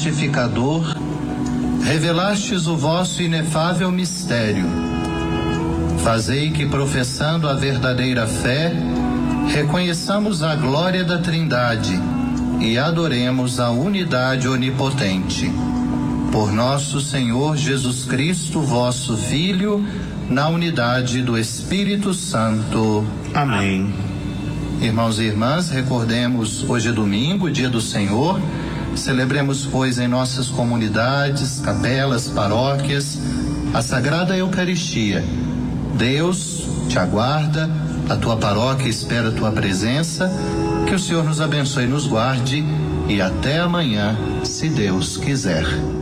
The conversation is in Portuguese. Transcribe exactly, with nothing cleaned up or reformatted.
justificador, revelastes o vosso inefável mistério. Fazei que, professando a verdadeira fé, reconheçamos a glória da Trindade e adoremos a unidade onipotente. Por nosso Senhor Jesus Cristo, vosso Filho, na unidade do Espírito Santo. Amém. Irmãos e irmãs, recordemos, hoje é domingo, dia do Senhor. Celebremos, pois, em nossas comunidades, capelas, paróquias, a Sagrada Eucaristia. Deus te aguarda, a tua paróquia espera a tua presença. Que o Senhor nos abençoe e nos guarde. E até amanhã, se Deus quiser.